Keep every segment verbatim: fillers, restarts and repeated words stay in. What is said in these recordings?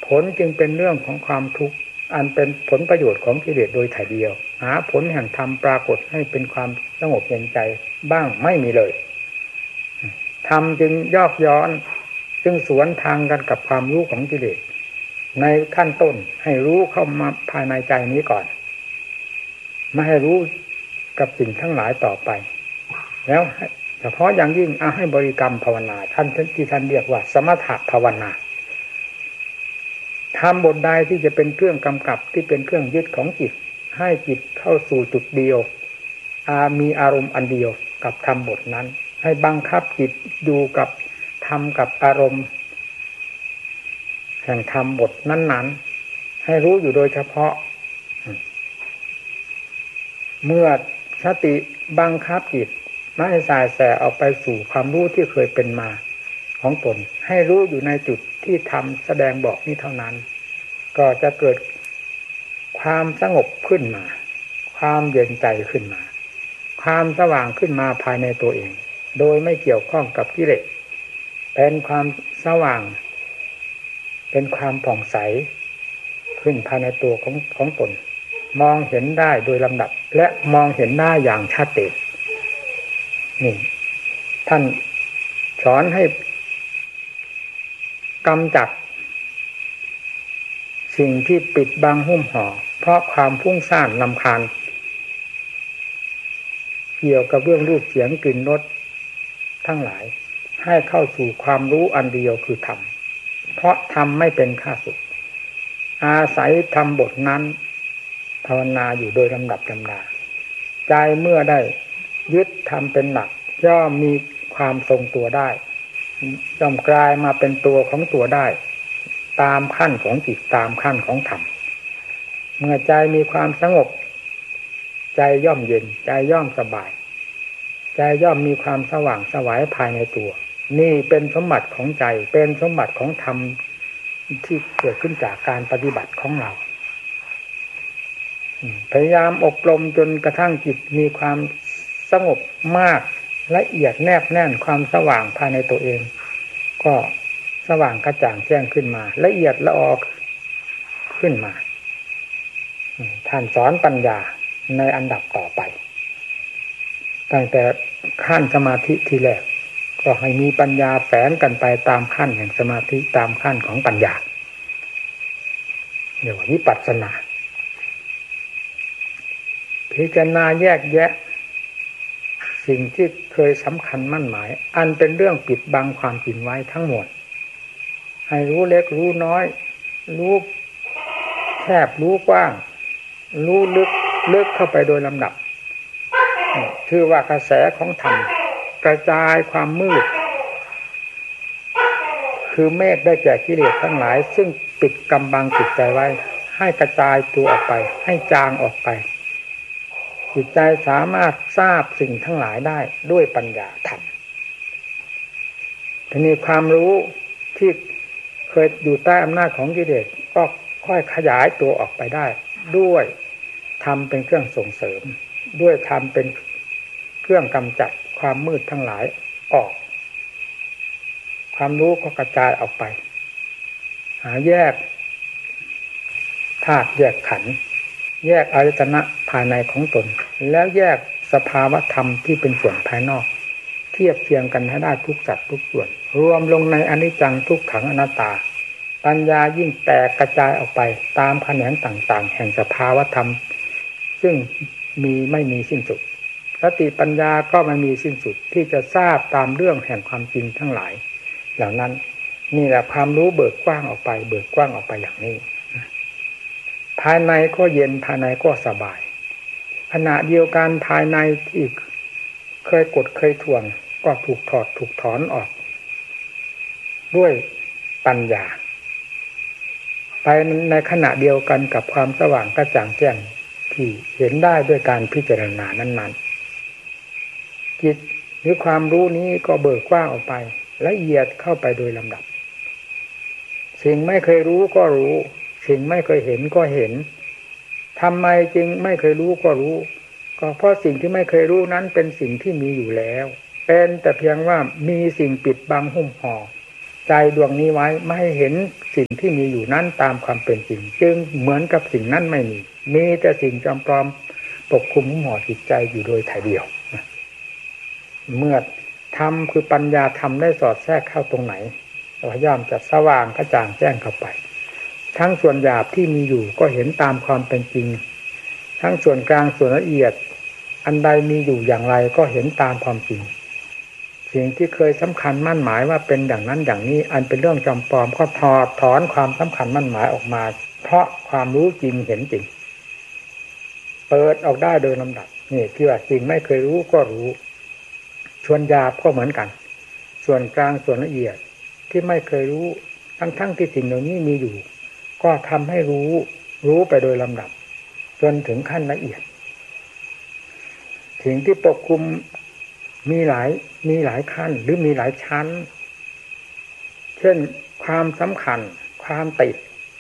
ผลจึงเป็นเรื่องของความทุกข์อันเป็นผลประโยชน์ของกิเลสโดยถ่ายเดียวหาผลแห่งธรรมปรากฏให้เป็นความสงบเย็นใจบ้างไม่มีเลยธรรมจึงยอกย้อนจึงสวนทางกันกับความรู้ของกิเลสในขั้นต้นให้รู้เข้ามาภายในใจนี้ก่อนไม่ให้รู้กับสิ่งทั้งหลายต่อไปแล้วเฉพาะอย่างยิ่งเอาให้บริกรรมภาวนาท่านที่ท่านเรียกว่าสมถะภาวนาทำบทใดที่จะเป็นเครื่องกำกับที่เป็นเครื่องยึดของจิตให้จิตเข้าสู่จุดเดียวอามีอารมณ์อันเดียวกับธรรมบทนั้นให้บังคับจิตอยู่กับธรรมกับอารมณ์แห่งธรรมบทนั้นๆให้รู้อยู่โดยเฉพาะเมื่อสติบังคับจิตไม่ให้สายแสออกไปสู่ความรู้ที่เคยเป็นมาของตนให้รู้อยู่ในจุดที่ธรรมแสดงบอกนี้เท่านั้นก็จะเกิดความสงบขึ้นมาความเย็นใจขึ้นมาความสว่างขึ้นมาภายในตัวเองโดยไม่เกี่ยวข้องกับกิเลสเป็นความสว่างเป็นความผ่องใสขึ้นภายในตัวของของตนมองเห็นได้โดยลำดับและมองเห็นได้อย่างชัดเจนนี่ท่านสอนให้กำจัดสิ่งที่ปิดบังหุ้มห่อเพราะความฟุ้งซ่านรำคาญเกี่ยวกับเรื่องรูปเสียงกลิ่นรสทั้งหลายให้เข้าสู่ความรู้อันเดียวคือธรรมเพราะธรรมไม่เป็นข้าศึกอาศัยธรรมบทนั้นภาวนาอยู่โดยลำดับลำดาใจเมื่อได้ยึดธรรมเป็นหลักย่อมมีความทรงตัวได้ย่อมกลายมาเป็นตัวของตัวได้ตามขั้นของจิตตามขั้นของธรรมเมื่อใจมีความสงบใจย่อมเย็นใจย่อมสบายใจย่อมมีความสว่างไสวภายในตัวนี่เป็นสมบัติของใจเป็นสมบัติของธรรมที่เกิดขึ้นจากการปฏิบัติของเราพยายามอบรมจนกระทั่งจิตมีความสงบมากละเอียดแนบแน่นความสว่างภายในตัวเองก็สว่างกระจ่างแจ้งขึ้นมาละเอียดละออขึ้นมาท่านสอนปัญญาในอันดับต่อไปตั้งแต่ขั้นสมาธิทีแรกก็ให้มีปัญญาแฝงกันไปตามขั้นแห่งสมาธิตามขั้นของปัญญาเรียกว่าวิปัสสนาพิจารณาแยกแยะสิ่งที่เคยสำคัญมั่นหมายอันเป็นเรื่องปิดบังความจริงไว้ทั้งหมดให้รู้เล็กรู้น้อยรู้แคบรู้กว้างรู้ลึกลึกเข้าไปโดยลำดับชื่อว่ากระแสของธรรมกระจายความมืดคือเมฆได้แก่กิเลสทั้งหลายซึ่งปิดกำบังจิตใจไว้ให้กระจายตัวออกไปให้จางออกไปจิตใจสามารถทราบสิ่งทั้งหลายได้ด้วยปัญญาธรรมทีนี้ความรู้ที่เคยอยู่ใต้อำนาจของกิเลสก็ค่อยขยายตัวออกไปได้ด้วยธรรมเป็นเครื่องส่งเสริมด้วยธรรมเป็นเครื่องกำจัดความมืดทั้งหลายออกความรู้ก็กระจายออกไปหาแยกธาตุแยกขันธ์แยกอายตนะภายในของตนแล้วแยกสภาวธรรมที่เป็นส่วนภายนอกเทียบเทียงกันให้ได้ทุกสัดทุกส่วนรวมลงในอนิจจังทุกขังอนัตตาปัญญายิ่งแตกกระจายออกไปตามแขนงต่างๆแห่งสภาวธรรมซึ่งมีไม่มีสิ้นสุดสติปัญญาก็ไม่มีสิ้นสุดที่จะทราบตามเรื่องแห่งความจริงทั้งหลายเหล่านั้นนี่แหละความรู้เบิกกว้างออกไปเบิกกว้างออกไปอย่างนี้ภายในก็เย็นภายในก็สบายขณะเดียวกันภายในที่เคยกดเคยถ่วงก็ถูกถอดถูกถอนออกด้วยปัญญาไปในขณะเดียวกันกับความสว่างกระจ่างแจ้งที่เห็นได้ด้วยการพิจารณานั้นๆจิตหรือความรู้นี้ก็เบิกกว้างออกไปละเอียดเข้าไปโดยลำดับสิ่งไม่เคยรู้ก็รู้สิ่งไม่เคยเห็นก็เห็นทำไมจึงไม่เคยรู้ก็รู้ก็เพราะสิ่งที่ไม่เคยรู้นั้นเป็นสิ่งที่มีอยู่แล้วเป็นแต่เพียงว่ามีสิ่งปิดบังหุ้มห่อใจดวงนี้ไว้ไม่ให้เห็นสิ่งที่มีอยู่นั้นตามความเป็นจริงจึงเหมือนกับสิ่งนั้นไม่มีมีแต่สิ่งจำปลอมปกคลุมห่อจิตใจอยู่โดยถ่ายเดียวเมื่อธรรมคือปัญญาธรรมได้สอดแทรกเข้าตรงไหนพยายามจะสว่างกระจ่างแจ้งเข้าไปทั้งส่วนหยาบที่มีอยู่ก็เห็นตามความเป็นจริงทั้งส่วนกลางส่วนละเอียดอันใดมีอยู่อย่างไรก็เห็นตามความจริงสิ่งที่เคยสำคัญมั่นหมายว่าเป็นอย่างนั้นอย่างนี้อันเป็นเรื่องจำปลอมก็ถอดถอนความสำคัญมั่นหมายออกมาเพราะความรู้จริงเห็นจริงเปิดออกได้โดยลำดับนี่ที่ว่าจริงไม่เคยรู้ก็รู้ส่วนหยาบก็เหมือนกันส่วนกลางส่วนละเอียดที่ไม่เคยรู้ทั้งๆที่สิ่งเหล่านี้มีอยู่ก็ทำให้รู้รู้ไปโดยลำดับจนถึงขั้นละเอียดสิ่งที่ปกคลุมมีหลายมีหลายขั้นหรือมีหลายชั้นเช่นความสำคัญความติด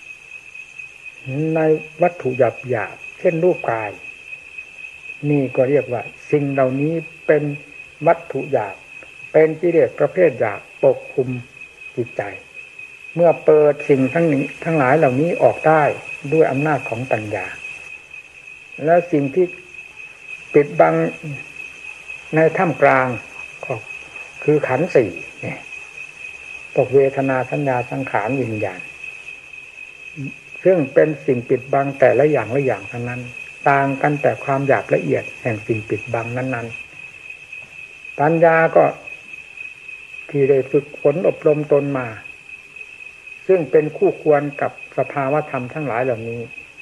ในวัตถุหยาบหยาบเช่นรูปกายนี่ก็เรียกว่าสิ่งเหล่านี้เป็นวัตถุหยาบเป็นกิเลสประเภทหยาบปกคลุมจิตใจเมื่อเปิดสิ่งทั้งนี้ทั้งหลายเหล่านี้ออกได้ด้วยอำนาจของปัญญาและสิ่งที่ปิดบังในท่ามกลางก็คือขันธ์สี่เนี่ยตกเวทนาสัญญาสังขารวิญญาณซึ่งเป็นสิ่งปิดบังแต่ละอย่างละอย่างทั้งนั้นต่างกันแต่ความหยาบละเอียดแห่งสิ่งปิดบังนั้นๆปัญญาก็ที่ได้ฝึกฝนอบรมตนมาซึ่งเป็นคู่ควรกับสภาวธรรมทั้งหลายเหล่านี้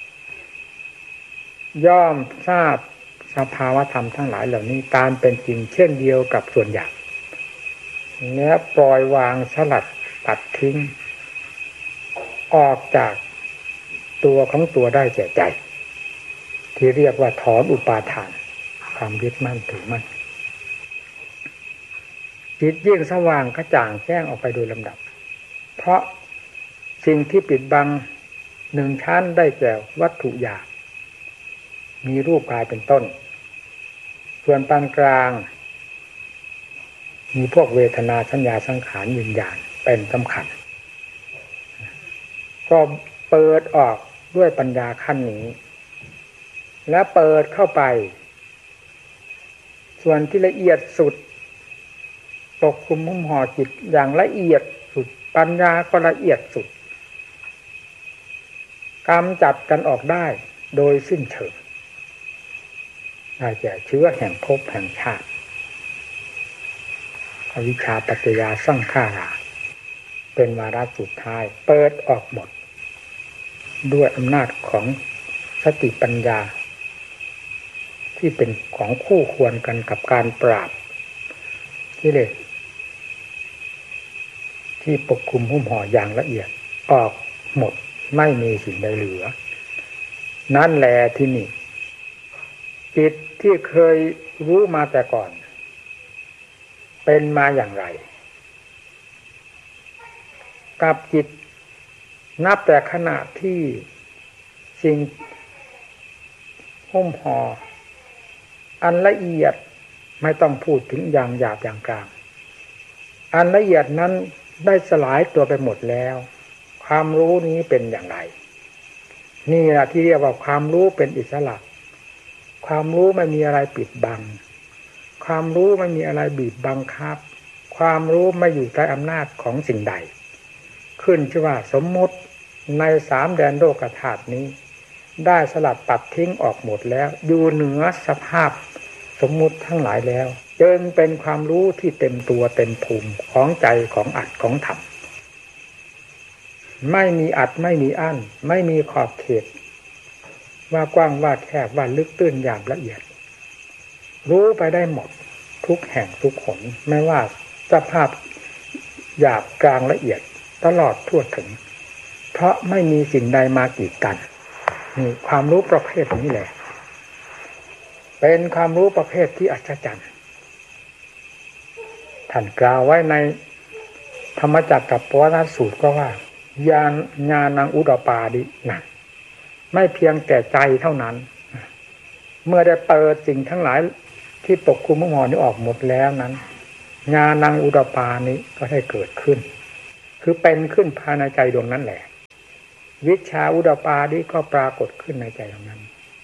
ย่อมทราบสภาวธรรมทั้งหลายเหล่านี้ตามเป็นจริงเช่นเดียวกับส่วนหยาบและปล่อยวางสลัดตัดทิ้งออกจากตัวของตัวได้แก่ใจที่เรียกว่าถอนอุปาทานความยึดมั่นถือมั่นจิตยิ่งสว่างกระจ่างแจ้งออกไปโดยลำดับเพราะสิ่งที่ปิดบังหนึ่งชั้นได้แก่วัตถุหยาบมีรูปกายเป็นต้นส่วนปานกลางมีพวกเวทนาสัญญาสังขารวิญญาณเป็นสำคัญก็เปิดออกด้วยปัญญาขั้นนี้และเปิดเข้าไปส่วนที่ละเอียดสุดปกคลุมหุ้มห่อจิตอย่างละเอียดสุดปัญญาก็ละเอียดสุดกำจัดกันออกได้โดยสิ้นเชิงได้แก่เชื้อแห่งภพแห่งชาติอวิชชาปัจจยาสังขาราเป็นวาระสุดท้ายเปิดออกหมดด้วยอำนาจของสติปัญญาที่เป็นของคู่ควรกันกับการปราบกิเลสที่ปกคลุมหุ้มห่ออย่างละเอียดออกหมดไม่มีสิ่งใดเหลือนั่นแหละที่นี่จิตที่เคยรู้มาแต่ก่อนเป็นมาอย่างไรกับจิตนับแต่ขณะที่สิ่งหุ้มห่ออันละเอียดไม่ต้องพูดถึงอย่างหยาบอย่างกลางอันละเอียดนั้นได้สลายตัวไปหมดแล้วความรู้นี้เป็นอย่างไรนี่แหละที่เรียกว่าความรู้เป็นอิสระความรู้ไม่มีอะไรปิดบังความรู้ไม่มีอะไรบีบบังคับความรู้ไม่อยู่ใต้อำนาจของสิ่งใดขึ้นชื่อว่าสมมุติในสามแดนโลกธาตุนี้ได้สลัดตัดทิ้งออกหมดแล้วอยู่เหนือสภาพสมมุติทั้งหลายแล้วจึงเป็นความรู้ที่เต็มตัวเต็มภูมิของใจของอัตของธรรมไม่มีอัดไม่มีอั้นไม่มีขอบเขตว่ากว้างว่าแคบว่าลึกตื้นอย่างละเอียดรู้ไปได้หมดทุกแห่งทุกหนไม่ว่าสภาพหยาบกลางละเอียดตลอดทั่วถึงเพราะไม่มีสิ่งใดมากีดกันนี่ความรู้ประเภทนี้แหละเป็นความรู้ประเภทที่อัศจรรย์ท่านกล่าวไว้ในธรรมจักรกับปวัตตสูตรก็ว่าญาณญาณังอุดปาดินะไม่เพียงแต่ใจเท่านั้นเมื่อได้เปิดสิ่งทั้งหลายที่ปกคลุมหุ้มห่อนี้ออกหมดแล้วนั้นญาณังอุดปานิก็ได้เกิดขึ้นคือเป็นขึ้นภายในใจดวงนั้นแหละวิชชาอุดปาดิก็ปรากฏขึ้นในใจดวงนั้น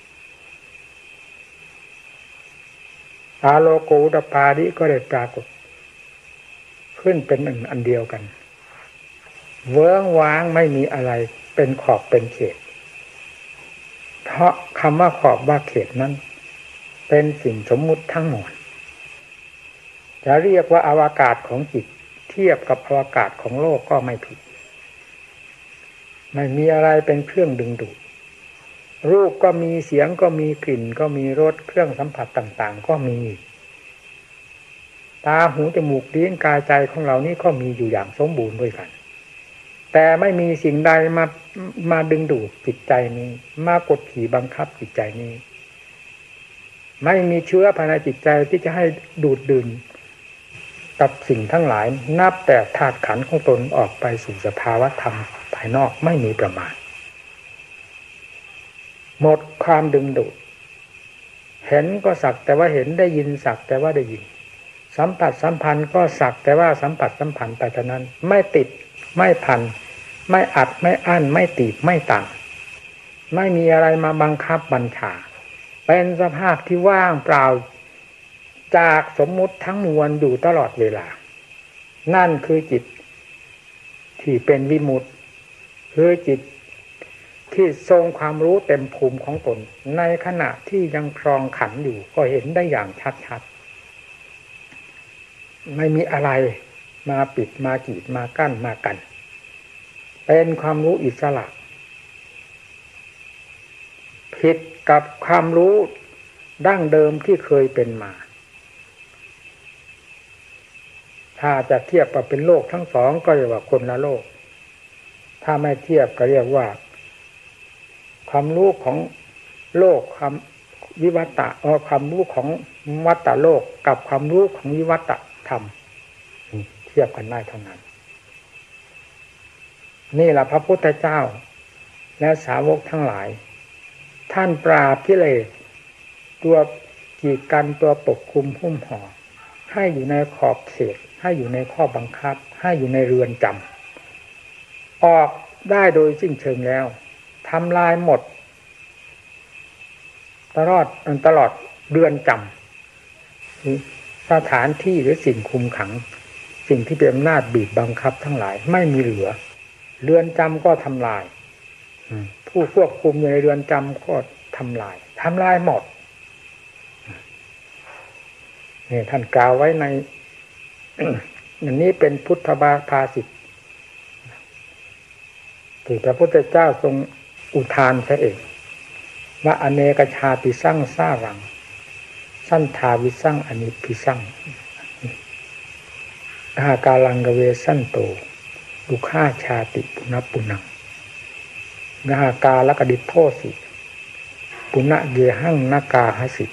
อาโลโกอุดปาดิก็ได้ปรากฏขึ้นเป็นอันอันเดียวกันเวิ้งว้างไม่มีอะไรเป็นขอบเป็นเขตเพราะคำว่าขอบว่าเขตนั้นเป็นสิ่งสมมุติทั้งหมดจะเรียกว่าอวกาศของจิตเทียบกับอวกาศของโลกก็ไม่ผิดไม่มีอะไรเป็นเครื่องดึงดูดรูปก็มีเสียงก็มีกลิ่นก็มีรสเครื่องสัมผัสต่างๆก็มีตาหูจมูกลิ้นกายใจของเรานี่ก็มีอยู่อย่างสมบูรณ์ด้วยกันแต่ไม่มีสิ่งใดมามาดึงดูดจิตใจนี้มากดขี่บังคับจิตใจนี้ไม่มีเชื้อภายในจิตใจที่จะให้ดูดดื่มกับสิ่งทั้งหลายนับแต่ธาตุขันธ์ของตนออกไปสู่สภาวะธรรมภายนอกไม่มีประมาณหมดความดึงดูดเห็นก็สักแต่ว่าเห็นได้ยินสักแต่ว่าได้ยินสัมผัสสัมพันธ์ก็สักแต่ว่าสัมผัสสัมพันธ์ไปเท่านั้นไม่ติดไม่พันไม่อัดไม่อั้นไม่ตีบไม่ตันไม่มีอะไรมาบังคับบัญชาเป็นสภาพที่ว่างเปล่าจากสมมุติทั้งมวลอยู่ตลอดเวลานั่นคือจิตที่เป็นวิมุตติคือจิตที่ทรงความรู้เต็มภูมิของตนในขณะที่ยังครองขันอยู่ก็เห็นได้อย่างชัดๆไม่มีอะไรมาปิดมากีดมากั้นมากันเป็นความรู้อิสระผิดกับความรู้ดั้งเดิมที่เคยเป็นมาถ้าจะเทียบกับเป็นโลกทั้งสองก็เรียกว่าคนละโลกถ้าไม่เทียบก็เรียกว่าความรู้ของโลกความวิวัตะเออความรู้ของวัตตะโลกกับความรู้ของวิวัตะธรรมเทียบกันได้เท่านั้นนี่แหละพระพุทธเจ้าและสาวกทั้งหลายท่านปราบกิเลสตัวกีดกันตัวปกคลุมหุ้มห่อให้อยู่ในขอบเขตให้อยู่ในข้อบังคับให้อยู่ในเรือนจำออกได้โดยสิ้นเชิงแล้วทำลายหมดตลอดตลอดเรือนจำสถานที่หรือสิ่งคุมขังสิ่งที่เป็นอำนาจบีบบังคับทั้งหลายไม่มีเหลือเรือนจำก็ทำลายผู้ควบคุมอยู่ในเรือนจำก็ทำลายทำลายหมดนี่ท่านกล่าวไว้ใน อันนี้เป็นพุทธบาภาษิตที่พระพุทธเจ้าทรงอุทานซะเองว่าอเนกชาติสร้างสร้ารังสั้นทาวิสร้างอนิพิสร้างอาหากาลังกเวสั้นโตดุข้าชาติปุณปุนังนาหากาลกดิโพสิปุณเยหังนากาหสิ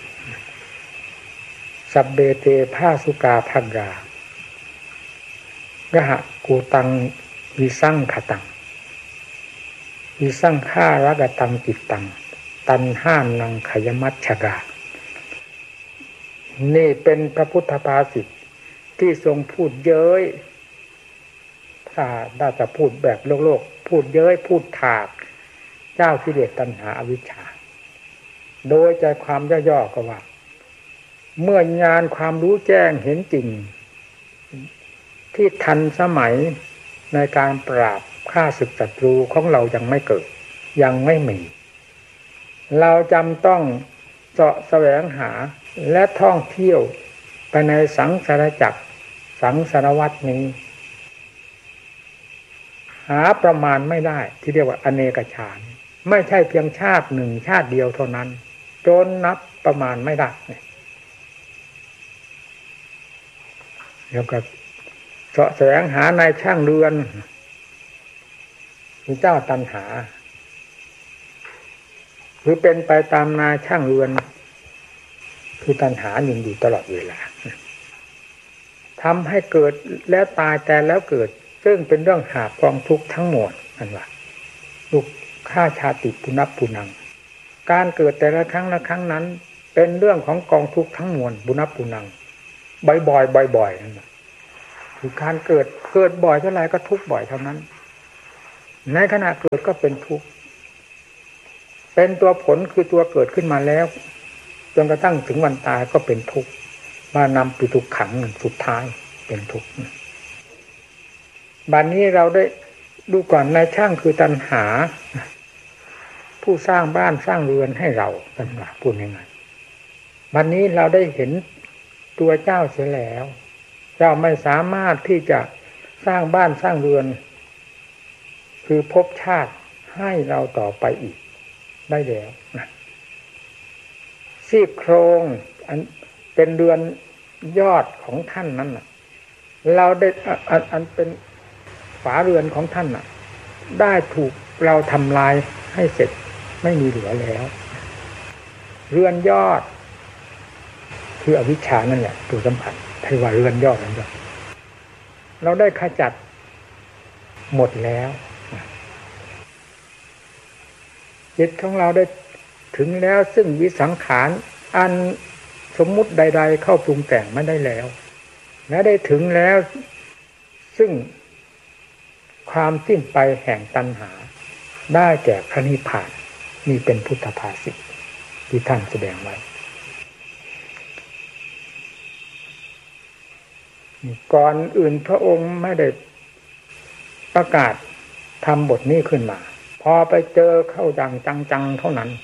สับเบเตภาสุกาภักรากหะกูตังวิสังขตังวิสังฆ่ารกตังจิตตังตันห้านังขยมัชฌกานี่เป็นพระพุทธภาษิตที่ทรงพูดเย้ยถ้าได้จะพูดแบบโลกโลกพูดเย้ยพูดถากเจ้ากิเลสตัณหาอวิชชาโดยใจความย่อๆก็ว่าเมื่อญาณความรู้แจ้งเห็นจริงที่ทันสมัยในการปราบฆ่าศึกศัตรูของเรายังไม่เกิดยังไม่มีเราจำต้องเสาะแสวงหาและท่องเที่ยวไปในสังสารจักรสังสารวัฏนี้หาประมาณไม่ได้ที่เรียกว่าอเนกชาติไม่ใช่เพียงชาติหนึ่งชาติเดียวเท่านั้นจนนับประมาณไม่ได้แล้วก็เสาะแสวงหาในช่างเรือนมีเจ้าตัณหาคือเป็นไปตามนายช่างเรือนคือตัณหาหนึ่งอยู่ตลอดเวลาทำให้เกิดแล้วตายแต่แล้วเกิดซึ่งเป็นเรื่องหาบกองทุกข์ทั้งหมดนั่นแหละลูกฆ่าชาติปุณปุนังการเกิดแต่ละครั้งละครั้งนั้นเป็นเรื่องของกองทุกข์ทั้งมวลปุณปุนังบ่อยๆบ่อยๆนั่นแหละคือการเกิดเกิดบ่อยเท่าไรก็ทุกข์บ่อยเท่านั้นในขณะเกิดก็เป็นทุกข์เป็นตัวผลคือตัวเกิดขึ้นมาแล้วจนกระทั่งถึงวันตายก็เป็นทุกข์มานำไปทุกขังสุดท้ายเป็นทุกข์บัดนี้เราได้ดูก่อนนายช่างคือตัณหาผู้สร้างบ้านสร้างเรือนให้เราเป็นว่าพูดยังไงบัดนี้เราได้เห็นตัวเจ้าเสียแล้วเจ้าไม่สามารถที่จะสร้างบ้านสร้างเรือนคือภพชาติให้เราต่อไปอีกได้แล้วนะซี่โครงอันเป็นเรือนยอดของท่านนั้นน่ะเราได้อันอันเป็นฝาเรือนของท่านน่ะได้ถูกเราทำลายให้เสร็จไม่มีเหลือแล้วเรือนยอดคืออวิชชานั่นแหละตัวสำคัญที่ว่าเรือนยอดนั่นแหละเราได้ขจัดหมดแล้วจิตของเราได้ถึงแล้วซึ่งวิสังขารอันสมมุติใดๆเข้าปรุงแต่งไม่ได้แล้วและได้ถึงแล้วซึ่งความสิ้นไปแห่งตัณหาได้แก่พระนิพพานนี่เป็นพุทธภาษิตที่ท่านแสดงไว้ก่อนอื่นพระองค์ไม่ได้ประกาศทำบทนี้ขึ้นมาพอไปเจอเข้าดังจังๆเท่านั้น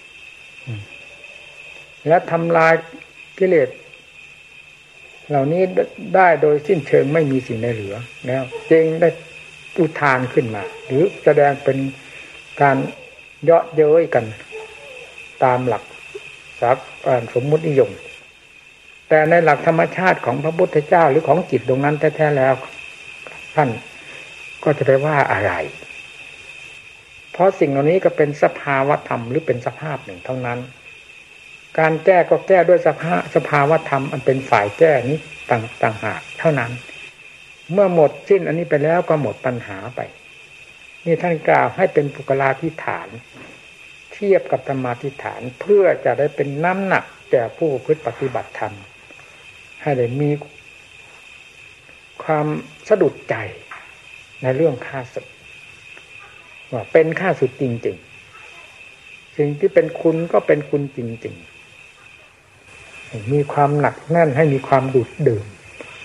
และทำลายกิเลสเหล่านี้ได้โดยสิ้นเชิงไม่มีสิ่งใดเหลือแล้วจึงได้อุทานขึ้นมาหรือแสดงเป็นการเยาะเย้ยกันตามหลักสมมุตินิยมแต่ในหลักธรรมชาติของพระพุทธเจ้าหรือของจิตตรงนั้นแท้ๆแล้วท่านก็จะไปว่าอะไรเพราะสิ่งเหล่านี้ก็เป็นสภาวธรรมหรือเป็นสภาพหนึ่งเท่านั้นการแก้ก็แก้ด้วยสภาสภาวธรรมอันเป็นฝ่ายแก้นี้ต่างต่างหากเท่านั้นเมื่อหมดสิ้นอันนี้ไปแล้วก็หมดปัญหาไปนี่ท่านกล่าวให้เป็นปุกลาธิฐานเทียบกับธรรมาธิฐานเพื่อจะได้เป็นน้ำหนักแก่ผู้ประพฤติปฏิบัติธรรมให้ได้มีความสะดุดใจในเรื่องฆ่าศึกว่าเป็นฆ่าศึกจริงๆสิ่งที่เป็นคุณก็เป็นคุณจริงๆมีความหนักแน่นให้มีความดูดดื่ม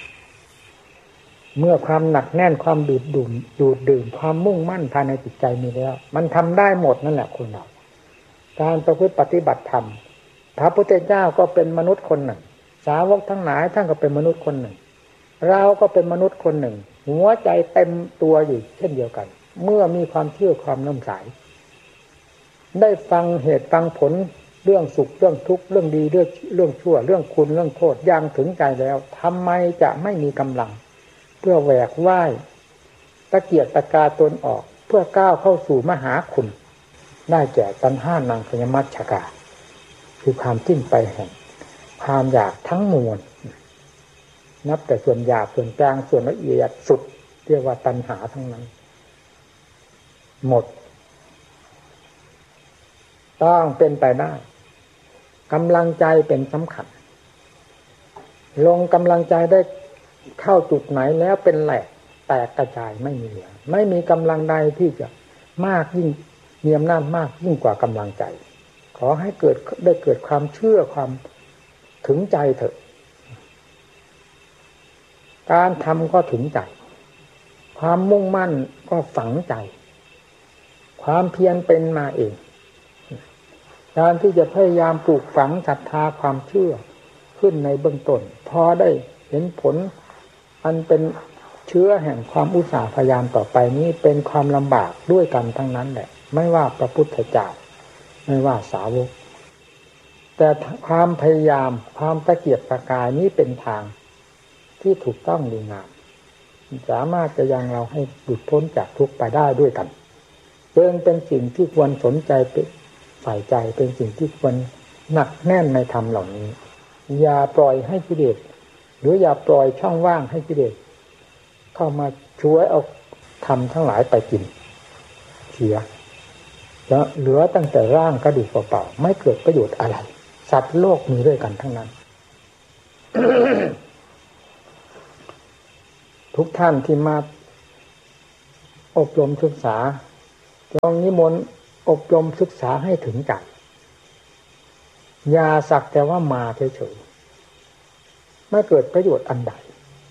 เมื่อความหนักแน่นความดูดดื่มดูดดื่มความมุ่งมั่นภายในจิตใจมีแล้วมันทำได้หมดนั่นแหละคนเราการประพฤติปฏิบัติธรรมพระพุทธเจ้าก็เป็นมนุษย์คนหนึ่งสาวกทั้งหลายท่านก็เป็นมนุษย์คนหนึ่งเราก็เป็นมนุษย์คนหนึ่งหัวใจเต็มตัวอยู่เช่นเดียวกันเมื่อมีความเชื่อความน้อมใสได้ฟังเหตุฟังผลเรื่องสุขเรื่องทุกข์เรื่องดีเรื่องเรื่องชั่วเรื่องคุณเรื่องโทษอย่างถึงใจแล้วทำไมจะไม่มีกำลังเพื่อแหวกว่ายตะเกียกตะกาตนออกเพื่อก้าวเข้าสู่มหาคุณได้แก่ตัณหานังขยมัชฌกาคือความสิ้นไปแห่งความอยากทั้งมวลนับแต่ส่วนหยาบส่วนกลางส่วนละเอียดสุดเรียกว่าตัณหาทั้งนั้นหมดต้องเป็นไปได้กำลังใจเป็นสำคัญลงกำลังใจได้เข้าจุดไหนแล้วเป็นแหลกแตกกระจายไม่มีเหลือไม่มีกำลังใดที่จะมากยิ่งมีอำนาจมากยิ่งกว่ากำลังใจขอให้เกิดได้เกิดความเชื่อความถึงใจเถอะการทำก็ถึงใจความมุ่งมั่นก็ฝังใจความเพียรเป็นมาเองการที่จะพยายามปลูกฝังศรัทธาความเชื่อขึ้นในเบื้องต้นพอได้เห็นผลอันเป็นเชื้อแห่งความอุตสาห์พยายามต่อไปนี้เป็นความลำบากด้วยกันทั้งนั้นแหละไม่ว่าพระพุทธเจ้าไม่ว่าสาวกแต่ความพยายามความตะเกียกตะกายนี้เป็นทางที่ถูกต้องดีงามสามารถจะยังเราให้หลุดพ้นจากทุกข์ไปได้ด้วยกันจึงเป็นสิ่งที่ควรสนใจเป็นใส่ใจเป็นสิ่งที่ควรหนักแน่นในธรรมเหล่านี้อย่าปล่อยให้กิเลสหรืออย่าปล่อยช่องว่างให้กิเลสเข้ามาช่วยเอาธรรมทั้งหลายไปกินเสียแล้วเหลือตั้งแต่ร่างกระดูกเปล่าๆไม่เกิดประโยชน์อะไรสัตว์โลกมีด้วยกันทั้งนั้นทุกท่านที่มาอบรมศึกษาจงนิมนต์อบรมศึกษาให้ถึงใจอย่าสักแต่ว่ามาเฉยๆไม่เกิดประโยชน์อันใด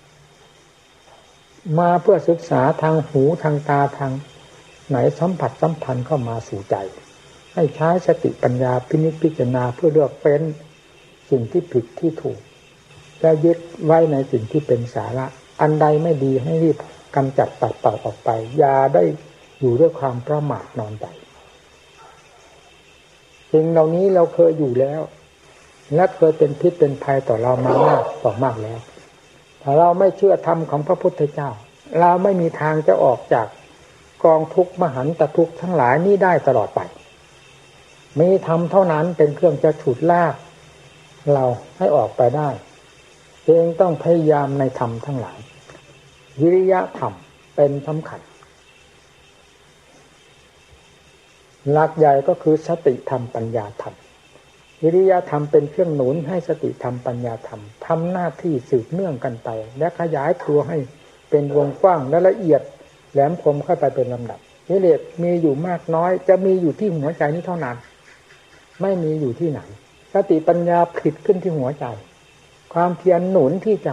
มาเพื่อศึกษาทางหูทางตาทางไหนสัมผัสสัมพันธ์เข้ามาสู่ใจให้ใช้สติปัญญาพินิจพิจารณาเพื่อเลือกเป็นสิ่งที่ผิดที่ถูกและยึดไว้ในสิ่งที่เป็นสาระอันใดไม่ดีให้รีบกำจัดปัดเป่าออกไปอย่าได้อยู่ด้วยความประมาทนอนใจสิ่งเหล่านี้เราเคยอยู่แล้วและเคยเป็นพิษเป็นภัยต่อเรามามากต่อมากแล้วถ้าเราไม่เชื่อธรรมของพระพุทธเจ้าเราไม่มีทางจะออกจากกองทุกข์มหันตทุกข์ทั้งหลายนี้ได้ตลอดไปมีธรรมเท่านั้นเป็นเครื่องจะฉุดลากเราให้ออกไปได้เองต้องพยายามในธรรมทั้งหลายวิริยะธรรมเป็นสำคัญหลักใหญ่ก็คือสติธรรมปัญญาธรรมวิริยะธรรมเป็นเครื่องหนุนให้สติธรรมปัญญาธรรมทำหน้าที่สืบเนื่องกันไปและขยายตัวให้เป็นวงกว้างและละเอียดแหลมคมเข้าไปเป็นลำดับกิเลสมีอยู่มากน้อยจะมีอยู่ที่หัวใจนี้เท่านั้นไม่มีอยู่ที่ไหนสติปัญญาผลิตขึ้นที่หัวใจความเพียรหนุนที่ใจ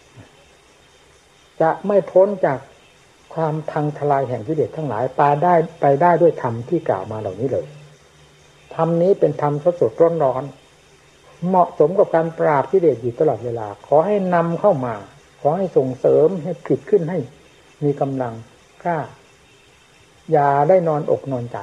จะไม่พ้นจากความพังทลายแห่งกิเลสทั้งหลายไปได้ไปได้ด้วยธรรมที่กล่าวมาเหล่านี้เลยธรรมนี้เป็นธรรมสดสดร้อนร้อนเหมาะสมกับการปราบกิเลสอยู่ตลอดเวลาขอให้นำเข้ามาขอให้ส่งเสริมให้ผลิตขึ้นให้มีกำลังกล้าอย่าได้นอนอกนอนใจ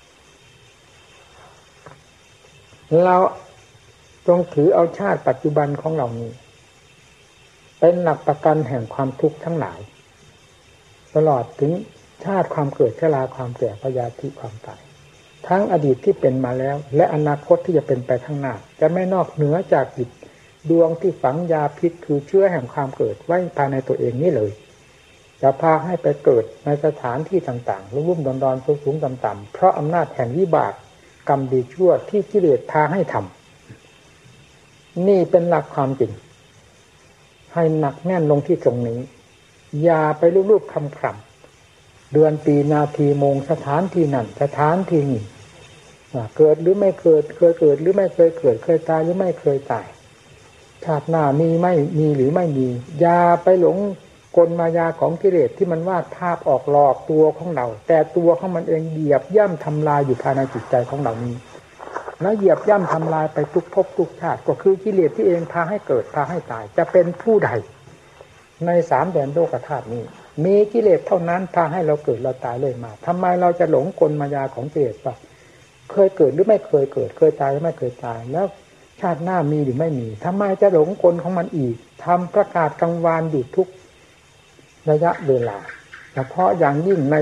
เราจงถือเอาชาติปัจจุบันของเรานี้เป็นหลักประกันแห่งความทุกข์ทั้งหลายตลอดถึงชาติความเกิดชราความแก่พยาธิความตายทั้งอดีตที่เป็นมาแล้วและอนาคตที่จะเป็นไปข้างหน้าจะไม่นอกเหนือจากจิตดวงที่ฝังยาพิษคือเชื้อแห่งความเกิดไว้ภายในตัวเองนี่เลยจะพาให้ไปเกิดในสถานที่ต่างๆรุ่มๆดอนๆสูงๆต่ำๆเพราะอำนาจแห่งวิบากกรรมดีชั่วที่กิเลสพาให้ทำนี่เป็นหลักความจริงให้หนักแน่นลงที่ตรงนี้อย่าไปรูปๆคำคำเดือนปีนาทีโมงสถานที่นั่นสถานที่นี่เกิดหรือไม่เกิดเคยเกิดหรือไม่เคยเกิดเคยตายหรือไม่เคยตายชาติหน้ามีไม่มีหรือไม่มีอย่าไปหลงกลมายาของกิเลสที่มันวาดภาพออกหลอกตัวของเราแต่ตัวของมันเองเหยียบย่ำทำลายอยู่ภายในจิตใจของเรานี้แล้วเหยียบย่ำทำลายไปทุกภพทุกชาติก็คือกิเลสที่เองพาให้เกิดพาให้ตายจะเป็นผู้ใดในสามแดนโลกธาตุนี้มีกิเลสเท่านั้นพาให้เราเกิดเราตายเลยมาทำไมเราจะหลงกลมายาของกิเลสว่าเคยเกิดหรือไม่เคยเกิดเคยตายหรือไม่เคยตายแล้วชาติหน้ามีหรือไม่มีทำไมจะหลงกลของมันอีกทำประกาศกังวานอยู่ทุกระยะเวลาเฉพาะอย่างยิ่งใน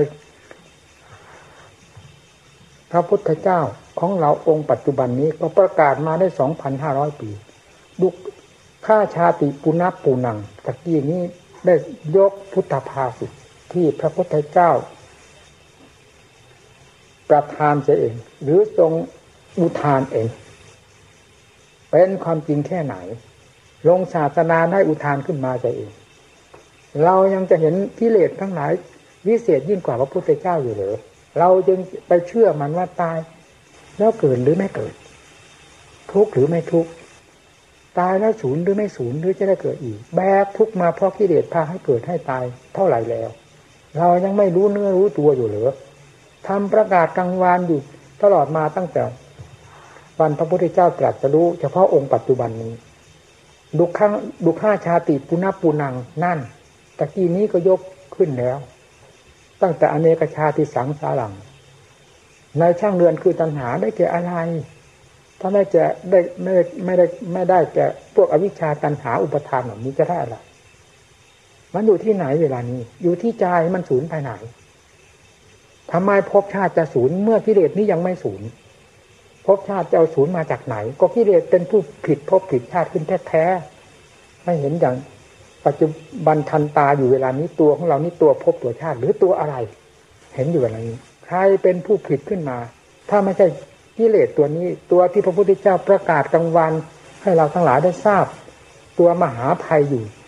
พระพุทธเจ้าของเราองค์ปัจจุบันนี้ก็ประกาศมาได้ สองพันห้าร้อย ปีดุข้าชาติปุณปูนังตะกี้นี้ได้ยกพุทธภาษิตที่พระพุทธเจ้าประทานเสียเองหรือทรงอุทานเองเป็นความจริงแค่ไหนลงศาสนาได้อุทานขึ้นมาเสียเองเรายังจะเห็นกิเลสทั้งหลายวิเศษยิ่งกว่าพระพุทธเจ้าอยู่เหรอเราจึงไปเชื่อมันว่าตายแล้วเกิดหรือไม่เกิดทุกข์หรือไม่ทุกข์ตายแล้วสูญหรือไม่สูญหรือจะได้เกิดอีกแบกทุกข์มาเพราะกิเลสพาให้เกิดให้ตายเท่าไหร่แล้วเรายังไม่รู้เนื้อรู้ตัวอยู่เหรอทำประกาศกลางวานอยู่ตลอดมาตั้งแต่วันพระพุทธเจ้าตรัสรู้เฉพาะองค์ปัจจุบันนี้ดุข้างดุข้าชาติปุณปูนังนั่นตะกี้นี้ก็ยกขึ้นแล้วตั้งแต่อเนกชาติสังสารังในช่างเรือนคือตัณหาได้แก่อะไรถ้าไม่จะได้ไม่ได้ไม่ได้ไม่ได้แก่พวกอวิชชาตัณหาอุปทานเหล่านี้จะได้อะไรมันอยู่ที่ไหนเวลานี้อยู่ที่ใจมันสูญไปไหนทำไมภพชาติจะสูญเมื่อกิเลสนี้ยังไม่สูญภพชาติจะเอาสูญมาจากไหนก็กิเลสเป็นผู้ผิดภพผิดชาติขึ้นแท้ๆไม่เห็นอย่างปัจจุบันทันตาอยู่เวลานี้ตัวของเรานี่ตัวภพตัวชาติหรือตัวอะไรเห็นอยู่เวลานี้ใครเป็นผู้ผิดขึ้นมาถ้าไม่ใช่กิเลสตัวนี้ตัวที่พระพุทธเจ้าประกาศกลางวันให้เราทั้งหลายได้ทราบตัวมหาภัยอยู่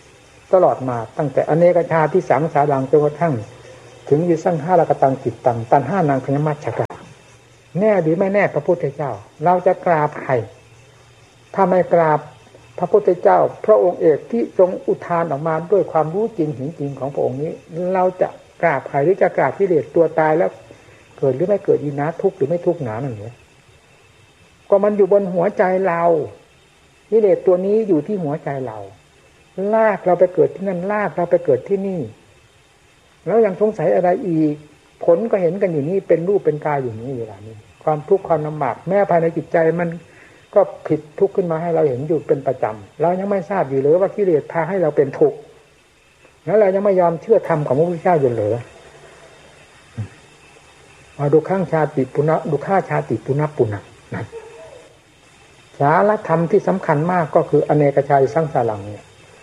ตลอดมาตั้งแต่อเนกชาติสังสารังจนกระทั่งถึงวิสังฆารกตังจิตตังตันห้านางพญมัจฉกะแน่หรือไม่แน่พระพุทธเจ้าเราจะกราบใครถ้าไม่กราบพระพุทธเจ้าพระองค์เอกที่ทรงอุทานออกมาด้วยความรู้จริงเห็นจริงของพระองค์นี้เราจะกราบใครหรือจะกราบกิเลสตัวตายแล้วเกิดหรือไม่เกิดดีนะทุกข์หรือไม่ทุกข์หนานั่นเนี่ยก็มันอยู่บนหัวใจเรากิเลสตัวนี้อยู่ที่หัวใจเราลากเราไปเกิดที่นั่นลากเราไปเกิดที่นี่แล้วยังสงสัยอะไรอีกผลก็เห็นกันอยู่นี่เป็นรูปเป็นกายอยู่นี่เวลานี้ความทุกข์ความลำบากแม้ภายในจิตใจมันก็ผิดทุกข์ขึ้นมาให้เราเห็นอยู่เป็นประจำเรายังไม่ทราบอยู่เลยว่ากิเลสพาให้เราเป็นทุกข์แล้วเรายังไม่ยอมเชื่อธรรมของพระพุทธเจ้าอยู่เลยมาดูข้างชาติปุณะดูข้าชาติปุณะปุณะนะสาระธรรมที่สำคัญมากก็คืออเนกชาติสังสารังเนี่ย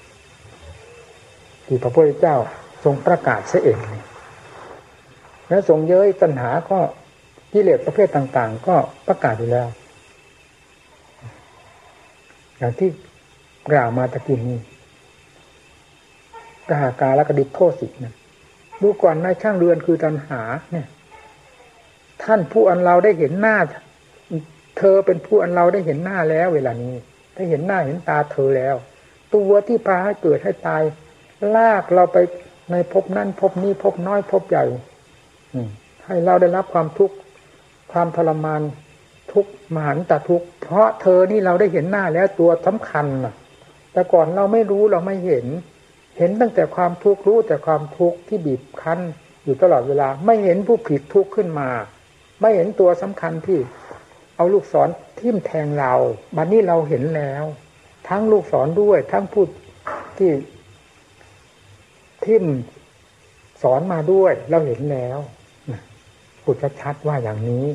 ที่พระพุทธเจ้าทรงประกาศเสียเองและทรงเย้ยตัณหาก็กิเลสประเภทต่างๆก็ประกาศอยู่แล้วอย่างที่กล่าวมาตะกี้นี้กหากาและกดิโทสิกนะดูก่อนนายช่างเรือนคือตัณหาเนี่ยท่านผู้อันเราได้เห็นหน้าเธอเป็นผู้อันเราได้เห็นหน้าแล้วเวลานี้ได้เห็นหน้าเห็นตาเธอแล้วตัวที่พาให้เกิดให้ตายลากเราไปในภพนั้นภพนี้ภพน้อยภพใหญ่ให้เราได้รับความทุกข์ความทรมานทุกข์มหันตทุกข์เพราะเธอนี่เราได้เห็นหน้าแล้วตัวสำคัญน่ะแต่ก่อนเราไม่รู้เราไม่เห็นเห็นตั้งแต่ความทุกข์รู้แต่ความทุกข์ที่บีบคั้นอยู่ตลอดเวลาไม่เห็นผู้ผิดทุกข์ขึ้นมาไม่เห็นตัวสำคัญที่เอาลูกศรทิ่มแทงเราบัดนี้เราเห็นแล้วทั้งลูกศรด้วยทั้งผู้ที่ทิ่มสอนมาด้วยเราเห็นแล้วพูดชัดๆว่าอย่างนี้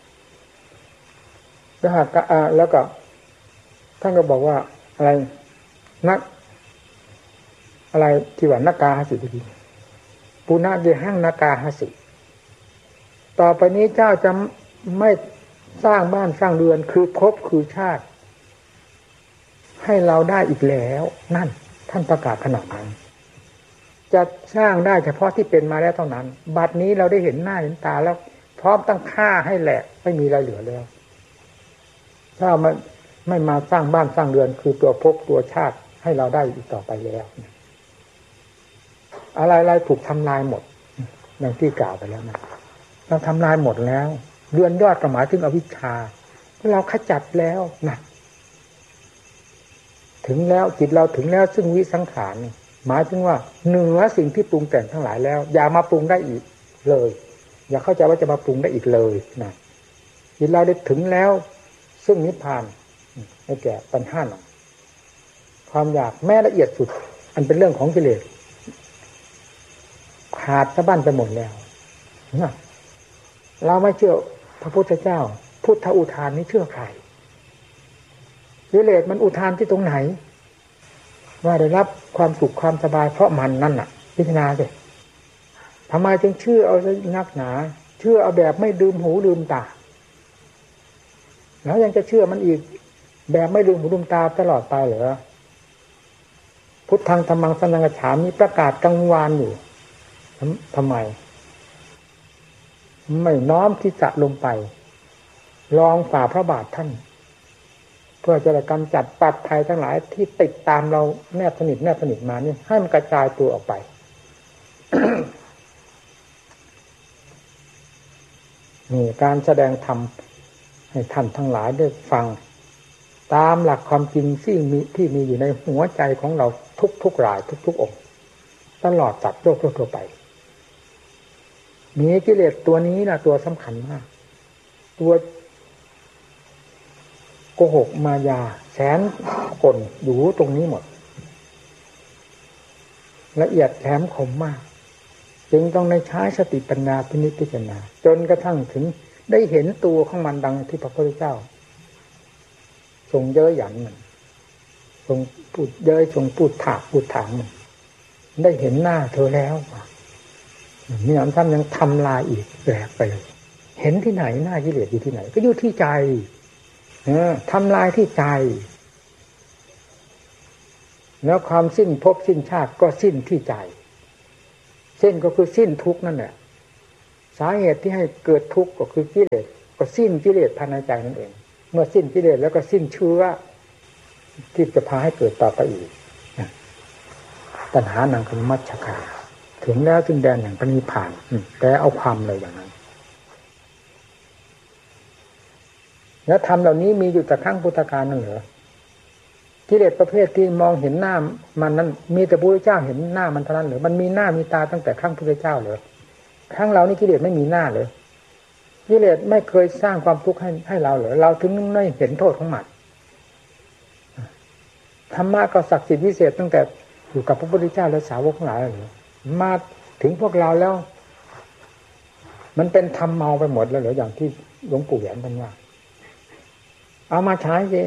แล้วหากแล้วก็ท่านก็บอกว่าอะไรนักอะไรที่ว่านักกาหสิดีปุณะเดหังนักกาหสิต่อไปนี้เจ้าจะไม่สร้างบ้านสร้างเรือนคือภพคือชาติให้เราได้อีกแล้วนั่นท่านประกาศขนาดนั้นจะสร้างได้เฉพาะที่เป็นมาแล้วเท่านั้นบัดนี้เราได้เห็นหน้าเห็นตาแล้วพร้อมตั้งฆ่าให้แหลกไม่มีอะไรเหลือแล้วถ้ามันไม่มาสร้างบ้านสร้างเรือนคือตัวภพตัวชาติให้เราได้อีกต่อไปแล้วอะไรๆถูกทำลายหมดอย่างที่กล่าวไปแล้วนะเราทำลายหมดแล้วเรือนยอดก็หมายถึงอวิชชาเราขจัดแล้วนะถึงแล้วจิตเราถึงแล้วซึ่งวิสังขารหมายถึงว่าเหนือสิ่งที่ปรุงแต่งทั้งหลายแล้วอย่ามาปรุงได้อีกเลยอย่าเข้าใจว่าจะมาปรุงได้อีกเลยนะจิตเราได้ถึงแล้วซึ่งนิพพานได้แก่ปัญหาหนักความอยากแม้ละเอียดสุดอันเป็นเรื่องของกิเลสขาดสะบั้นไปหมดแล้วนะเราไม่เชื่อพระพุทธเจ้าพุทธอุทานนี้เชื่อใครกิเลสมันอุทานที่ตรงไหนว่าได้รับความสุขความสบายเพราะมันนั่นน่ะพิจารณาสิทำไมจึงเชื่อเอานักหนาเชื่อเอาแบบไม่ลืมหูลืมตาแล้วยังจะเชื่อมันอีกแบบไม่ลืมหูลืมตาตลอดไปเหรอพุทธังธัมมังสังฆังกัจฉามิประกาศกังวานอยู่ทำไมไม่น้อมที่จะลงไปลองฝ่าพระบาทท่านเพื่อจะกำจัดปัดภัยทั้งหลายที่ติดตามเราแนบสนิทแนบสนิทมานี่ให้มันกระจายตัวออกไป นี่การแสดงธรรมให้ท่านทั้งหลายได้ฟังตามหลักความจริงที่มีที่มีอยู่ในหัวใจของเราทุกๆรายทุกๆองค์ตลอดจัดโลกทั่วไปมีกิเลสตัวนี้นะตัวสำคัญมากตัวโกหกมายาแสนกลอยู่ตรงนี้หมดละเอียดแถมคมมากจึงต้องในใช้สติปัญญาพินิจพิจารณาจนกระทั่งถึงได้เห็นตัวของมันดังที่พระพุทธเจ้าทรงเย้ยหยันมันทรงพูดเย้ยทรงพูดถากพูดถางมันได้เห็นหน้าเธอแล้วมีน้ำซ้ำยังทำลายอีกแหลกไปเลยเห็นที่ไหนหน้ากิเลสอยู่ที่ไหนก็อยู่ที่ใจเออทำลายที่ใจแล้วความสิ้นภพสิ้นชาติก็สิ้นที่ใจสิ้นก็คือสิ้นทุกข์นั่นแหละสาเหตุที่ให้เกิดทุกข์ก็คือกิเลสก็สิ้นกิเลสภายในใจนั่นเองเมื่อสิ้นกิเลสแล้วก็สิ้นเชื้อที่จะพาให้เกิดต่อไปอีกตัณหานังคือมัชฌะถึงแล้วถึงแดนแห่งพระนิพพานแต่เอาความเลยอย่างนั้นแล้วธรรมเหล่านี้มีอยู่แต่ครั้งพุทธกาลนั่นเหรอกิเลสประเภทที่มองเห็นหน้ามันนั้นมีแต่พระพุทธเจ้าเห็นหน้ามันเท่านั้นเหรอมันมีหน้ามีตาตั้งแต่ครั้งพุทธเจ้าเหรอครั้งเรานี่กิเลสไม่มีหน้าเลยกิเลสไม่เคยสร้างความทุกข์ให้ให้เราเหรอเราถึงไม่เห็นโทษของมันธรรมะก็ศักดิ์สิทธิ์วิเศษตั้งแต่อยู่กับพระพุทธเจ้าและสาวกทั้งหลายเลยมาถึงพวกเราแล้วมันเป็นธรรมเมาไปหมดแล้วเหรออย่างที่หลวงปู่แหวนท่านว่าเอามาใช้สิ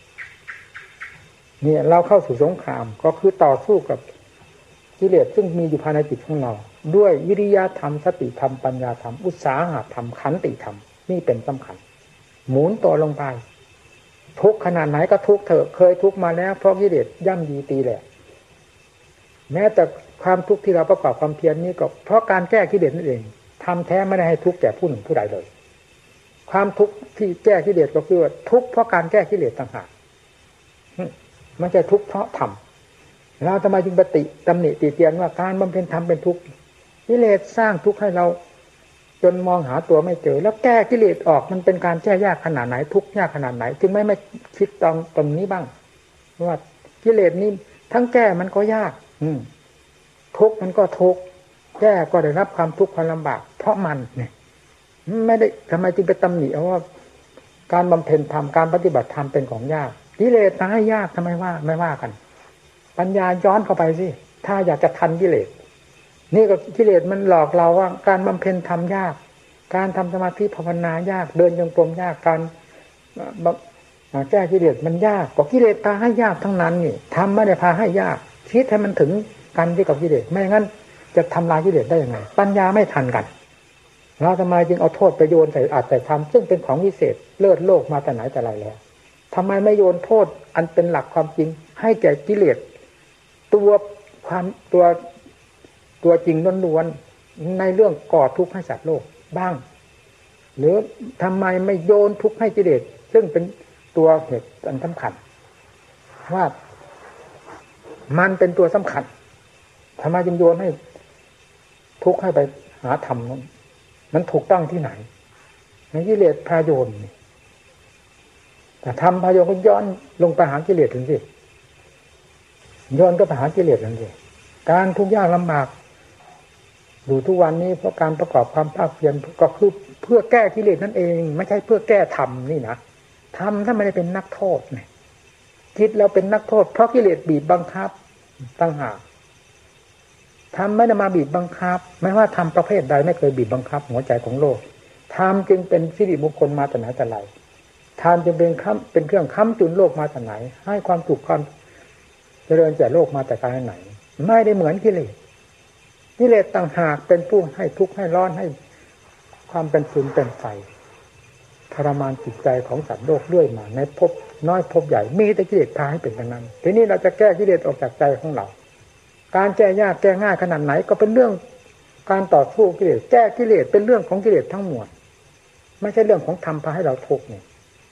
เนี่ยเราเข้าสู่สงครามก็คือต่อสู้กับกิเลสซึ่งมีอยู่ภายในจิตของเราด้วยวิริยะธรรมสติธรรมปัญญาธรรมอุตสาหะธรรมขันติธรรมนี่เป็นสำคัญหมุนตัวลงไปทุกขนาดไหนก็ทุกเถอะเคยทุกมาแล้วเพราะกิเลสย่ำยีตีแหละแม้แต่ความทุกข์ที่เราประกอบความเพียรนี้ก็เพราะการแก้กิเลสนั่นเองทำแท้ไม่ได้ให้ทุกข์แก่ผู้หนึ่งผู้ใดเลยความทุกข์ที่แก้กิเลสก็คือทุกข์เพราะการแก้กิเลสต่างหากไม่ใช่ทุกข์เพราะธรรมเราทำไมจึงปฏิตำหนิติเตียนว่าการบำเพ็ญธรรมเป็นทุกข์กิเลสสร้างทุกข์ให้เราจนมองหาตัวไม่เจอแล้วแก้กิเลสออกมันเป็นการแก้ยากขนาดไหนทุกข์ยากขนาดไหนจึงไม่ไม่คิดตรงตรงนี้บ้างว่ากิเลสนี้ทั้งแก้มันก็ยากอืมทุกข์มันก็ทุกข์แก้ก็ได้รับความทุกข์ความลำบากเพราะมันเนี่ยไม่ได้ทำไมจึงไปตำหนิเอาว่าการบำเพ็ญธรรมการปฏิบัติธรรมเป็นของยากกิเลสมาให้ยากทำไมว่าไม่ว่ากันปัญญาย้อนเข้าไปสิถ้าอยากจะทันกิเลสนี่ก็กิเลสมันหลอกเราว่าการบำเพ็ญธรรมยากการทำสมาธิภาวนายากเดินจงกรมยากการแก้กิเลสมันยากก็กิเลสพาให้ยากทั้งนั้นนี่ทำไม่ได้พาให้ยากคิดให้มันถึงกันที่กับกิเลสไม่งั้นจะทำลายกิเลสได้ยังไงปัญญาไม่ทันกันเราทำไมจึงเอาโทษไปโยนใส่อาจแต่ธรรมซึ่งเป็นของวิเศษเลิศโลกมาแต่ไหนแต่ไรแล้วทำไมไม่โยนโทษอันเป็นหลักความจริงให้แก่กิเลสตัวความตัวตัวจริงล้วนๆในเรื่องก่อทุกข์ให้สัตว์โลกบ้างหรือทำไมไม่โยนทุกข์ให้กิเลสซึ่งเป็นตัวเหตุอันสำคัญว่ามันเป็นตัวสำคัญทำไมจึงโยนให้ทุกข์ให้ไปหาธรรมนั้นมันถูกต้องที่ไหนในกิเลสพาโยนแต่ธรรมพาโยนก็ย้อนลงไปหากิเลสถึงสิย้อนก็ไปหากิเลสนั่นสิการทุกข์ยากลำบากอยู่ทุกวันนี้เพราะการประกอบความภาคเพียรก็คือเพื่อแก้กิเลสนั่นเองไม่ใช่เพื่อแก้ธรรมนี่นะธรรมถ้าไม่ได้เป็นนักโทษเนี่ยคิดแล้วเป็นนักโทษเพราะกิเลสบีบบังคับตั้งหากธรรมไม่ได้มาบีบบังคับไม่ว่าธรรมประเภทใดไม่เคยบีบบังคับหัวใจของโลกธรรมจึงเป็นสิริมงคลมาแต่ไหนแต่ไรธรรมจึงเป็นค้ำเป็นเครื่องค้ำจุนโลกมาแต่ไหนให้ความสุขความเจริญแก่โลกมาแต่การไหนไม่ได้เหมือนกิเลสกิเลสต่างหากเป็นผู้ให้ทุกข์ให้ร้อนให้ความเป็นฟืนเป็นไฟทรมานจิตใจของสัตว์โลกเรื่อยมาในภพน้อยภพใหญ่มีแต่กิเลสพาให้เป็นอย่างนั้นทีนี้เราจะแก้กิเลสออกจากใจของเราการแก้ยากแก้ง่ายขนาดไหนก็เป็นเรื่องการต่อสู้กิเลสแก้กิเลสเป็นเรื่องของกิเลสทั้งหมดไม่ใช่เรื่องของธรรมพาให้เราทุกข์นี่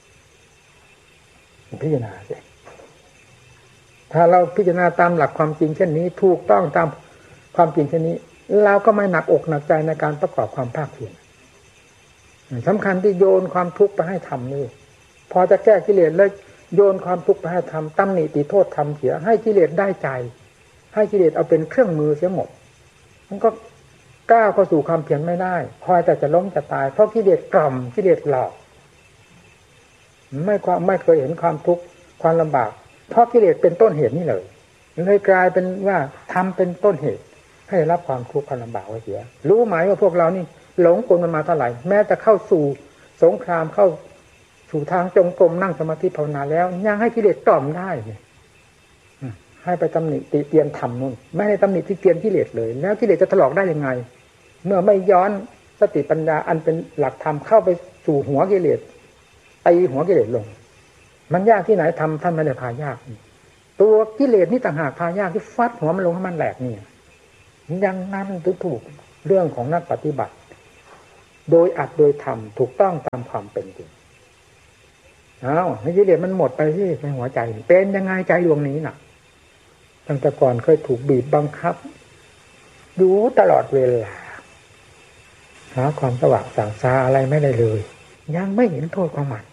พิจารณาสิถ้าเราพิจารณาตามหลักความจริงเช่นนี้ถูกต้องตามความจริงเช่นนี้เราก็ไม่หนักอกหนักใจในการประกอบความภาคเพียรสำคัญที่โยนความทุกข์ไปให้ทำนี่พอจะแก้กิเลสแล้วโยนความทุกข์ไปให้ทำตำหนิติโทษทำเสียให้กิเลสได้ใจให้กิเลสเอาเป็นเครื่องมือเสียหมดมันก็ก้าวเข้าสู่ความเพียรไม่ได้คอยแต่จะล้มจะตายเพราะกิเลสกล่อมกิเลสหลอกไม่ความไม่เคยเห็นความทุกข์ความลำบากเพราะกิเลสเป็นต้นเหตุนี่เลยเลยกลายเป็นว่าทำเป็นต้นเหตุให้รับความทุกข์ความลำบากไว้เสียรู้ไหมว่าพวกเรานี่หลงกลมันมาเท่าไหร่แม้แต่เข้าสู่สงครามเข้าสู่ทางจงกรมนั่งสมาธิภาวนาแล้วยังให้กิเลสกล่อมได้เนี่ยให้ไปตำหนิติเตียนธรรมนู่นไม่ให้ตำหนิติเตียนกิเลสเลยแล้วกิเลสจะถลอกได้ยังไงเมื่อไม่ย้อนสติปัญญาอันเป็นหลักธรรมเข้าไปสู่หัวกิเลสตีหัวกิเลสลงมันยากที่ไหนทำท่านไม่ได้พายากตัวกิเลสนี่ต่างหากพายากที่ฟัดหัวมันลงให้มันแหลกนี่ยังนั้นถูกถูกเรื่องของนักปฏิบัติโดยอัดโดยทำถูกต้องตามความเป็นจริงอ้าวให้กิเลสมันหมดไปที่ในหัวใจเป็นยังไงใจดวงนี้น่ะตั้งแต่ก่อนเคยถูกบีบบังคับอยู่ตลอดเวลาหาความสว่างสางซาอะไรไม่ได้เลยยังไม่เห็นโทษของมัน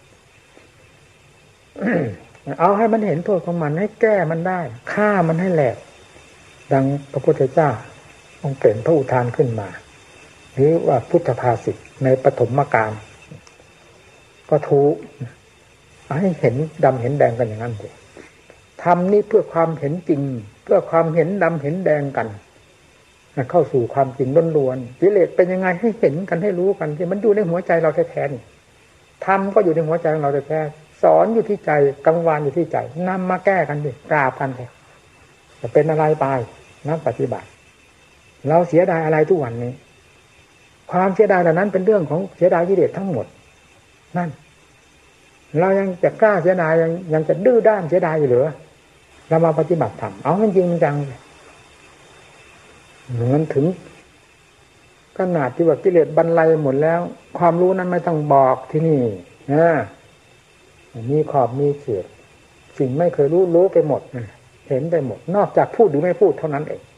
เอาให้มันเห็นโทษของมันให้แก้มันได้ฆ่ามันให้แหลกดังพระพุทธเจ้าองค์เปล่งพระอุทานขึ้นมาหรือว่าพุทธภาษิตในปฐมกาลก็ถูกให้เห็นดำเห็นแดงกันอย่างนั้นเลยทำนี่เพื่อความเห็นจริงเพื่อความเห็นดำเห็นแดงกันเข้าสู่ความจริงล้วนๆกิเลสเป็นยังไงให้เห็นกันให้รู้กันที่มันอยู่ในหัวใจเราแท้ๆนี่ธรรมก็อยู่ในหัวใจของเราแท้ๆสอนอยู่ที่ใจกังวานอยู่ที่ใจนำมาแก้กันดิกราบกันเถอะจะเป็นอะไรไปนักปฏิบัติเราเสียดายอะไรทุกวันนี้ความเสียดายเหล่านั้นเป็นเรื่องของเสียดายกิเลสทั้งหมดนั่นเรายังจะกล้าเสียดายยังยังจะดื้อด้านเสียดายอยู่เหรอเรามาปฏิบัติธรรมเอามันจริงจังมันถึงขนาดที่ว่ากิเลสบรรลัยหมดแล้วความรู้นั้นไม่ต้องบอกที่นี่นะมีขอบมีเขตสิ่งไม่เคยรู้รู้ไปหมดเห็นไปหมดนอกจากพูดหรือไม่พูดเท่านั้นเอง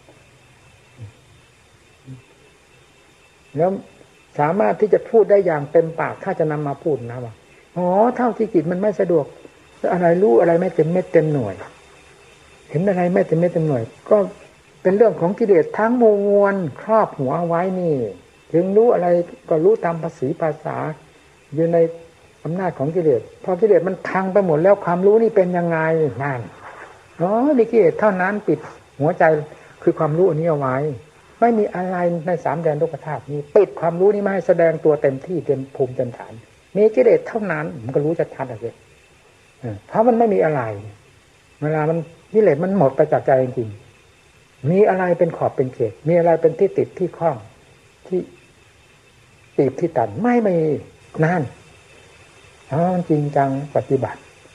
แล้วสามารถที่จะพูดได้อย่างเต็มปากถ้าจะนำมาพูดนะว่าอ๋อเท่าที่จิตมันไม่สะดวกอะไรรู้อะไรไม่เต็มเม็ดเต็มหน่วยเห็นอะไรไม่เต็มเม็ดเต็มหน่วยก็เป็นเรื่องของกิเลสทั้งมวลครอบหัวไว้นี่ถึงรู้อะไรก็รู้ตามภาษีภาษาอยู่ในอำนาจของกิเลสพอกิเลสมันพังไปหมดแล้วความรู้นี่เป็นยังไงนั่นอ๋อมีกิเลสเท่านั้นปิดหัวใจคือความรู้อันนี้เอาไว้ไม่มีอะไรในสามแดนโลกธาตุนี้ปิดความรู้นี้ไม่ให้แสดงตัวเต็มที่เต็มภูมิเต็มฐานมีกิเลสเท่านั้นมันก็รู้ชัดๆเลยเพราะมันไม่มีอะไรเวลามันกิเลสมันหมดไปจากใจจริงๆมีอะไรเป็นขอบเป็นเขตมีอะไรเป็นที่ติดที่ข้องที่ตีบที่ตันไม่มีนั่นอ๋อจริงจังปฏิบัติ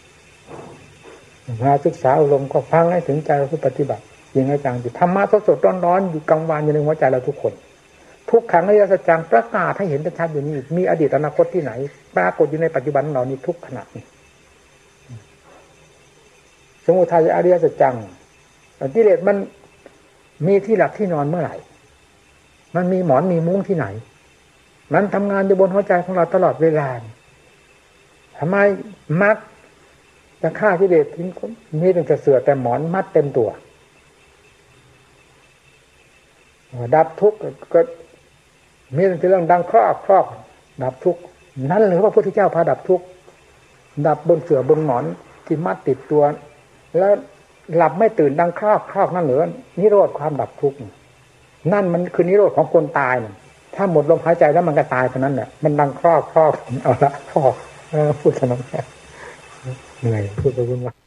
มาศึกษาอบรมก็ฟังให้ถึงใจเราผู้ปฏิบัติจริงจังที่ธรรมะสดๆร้อนๆอยู่กลางวันอยู่ในหัวใจเราทุกคนทุกขังอริยสัจจังประกาศให้เห็นชัดๆอยู่นี่มีอดีตอนาคตที่ไหนปรากฏอยู่ในปัจจุบันของเรานี่ทุกขณะนี้สมุทัยอริยสัจจังกิเลสมันมีที่หลับที่นอนเมื่อไหร่มันมีหมอนมีมุ้งที่ไหนมันทำงานอยู่บนหัวใจของเราตลอดเวลาทำไมมักจะฆ่ากิเลสทิ้งมีตั้งแต่เสือแต่หมอนมัดเต็มตัวดับทุกข์ก็มีแต่เรื่องดังครอบครอบดับทุกข์นั่นหรือว่าพระพุทธเจ้าพาดับทุกข์ดับบนเสือบนหมอนที่มัดติดตัวแล้วหลับไม่ตื่นดังครอบครอบนั่นเหรอนิโรธความดับทุกข์นั่นมันคือนิโรธของคนตายถ้าหมดลมหายใจแล้วมันก็ตายเท่านั้นแหละมันดังครอบครอบเอาละครอบพูดสนองเหนื่อยพูดไปวุ่นวาย